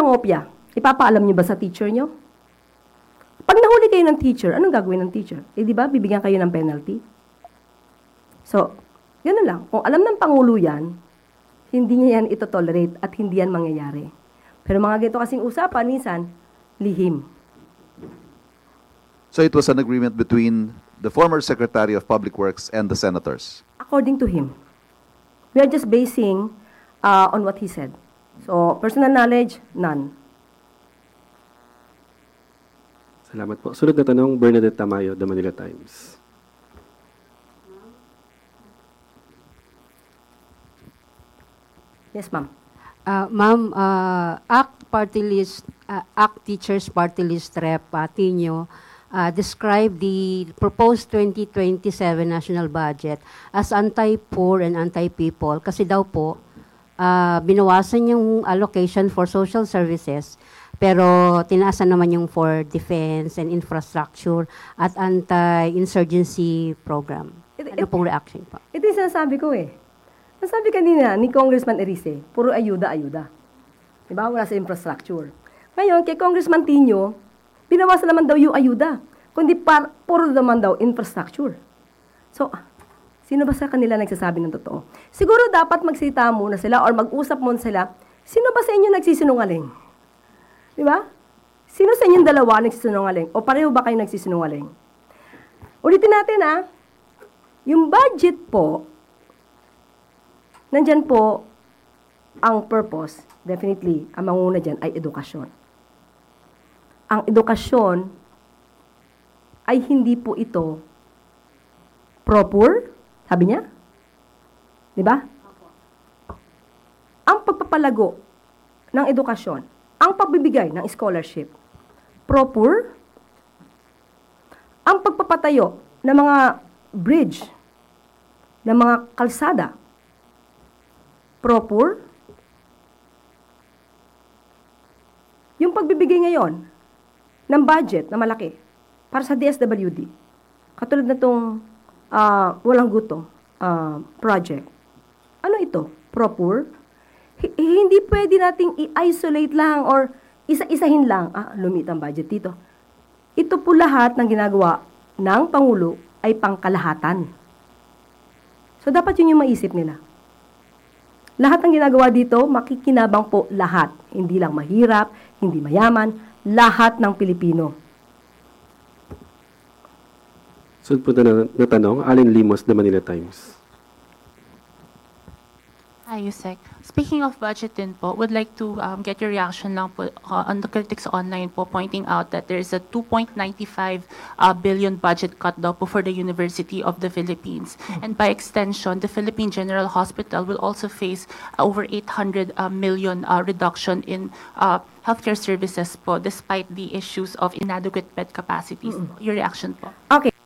nangopya, ipapaalam niyo ba sa teacher niyo? Pag nahuli kayo ng teacher, anong gagawin ng teacher? Eh, di ba, bibigyan kayo ng penalty? So, gano'n lang. Kung alam ng Pangulo yan, hindi niya yan ito-tolerate at hindi yan mangyayari. Pero mga ganito kasing usapan, minsan, lihim. So it was an agreement between the former Secretary of Public Works and the senators. According to him. We are just basing on what he said. So, personal knowledge, none. Salamat po. Sunod na tanong, Bernadette Tamayo, The Manila Times. Yes, ma'am. Ma'am, ACT Teachers Party List Rep Tino described the proposed 2027 national budget as anti-poor and anti-people kasi daw po binawasan yung allocation for social services pero tinaasan naman yung for defense and infrastructure at anti-insurgency program. Ano pong reaction po? Ito yung sinasabi ko eh. Nasabi kanina ni Congressman Erice, puro ayuda-ayuda. Diba? Wala sa infrastructure. Ngayon, kay Congressman Tino, binawasan naman daw yung ayuda. Kundi puro naman daw infrastructure. So, sino ba sa kanila nagsasabi ng totoo? Siguro dapat magsalita muna sila or mag-usap muna sila. Sino ba sa inyo nagsisinungaling? Diba? Sino sa inyong dalawa nagsisinungaling? O pareho ba kayo nagsisinungaling? Ulitin natin yung budget po, nandyan po ang purpose, definitely, ang manguna dyan ay edukasyon. Ang edukasyon ay hindi po ito pro-poor, sabi niya? Di ba? Ang pagpapalago ng edukasyon, ang pagbibigay ng scholarship, pro-poor, ang pagpapatayo ng mga bridge, ng mga kalsada, pro-poor, yung pagbibigay ngayon ng budget na malaki para sa DSWD, katulad na itong walang gutom project. Ano ito? Pro-poor? Hindi pwede nating i-isolate lang or isa-isahin lang. Lumit ang budget dito. Ito po lahat ng ginagawa ng Pangulo ay pangkalahatan. So, dapat yun yung maisip nila. Lahat ng ginagawa dito, makikinabang po lahat. Hindi lang mahirap, hindi mayaman, lahat ng Pilipino. Sunod po na tanong, Allen Limos, The Manila Times. Hi, Yusek. Speaking of budget din po, would like to get your reaction lang po on the critics online po pointing out that there is a 2.95 billion budget cut daw po for the University of the Philippines. And by extension, the Philippine General Hospital will also face over 800 million reduction in healthcare services po despite the issues of inadequate bed capacities. Your reaction po? Okay.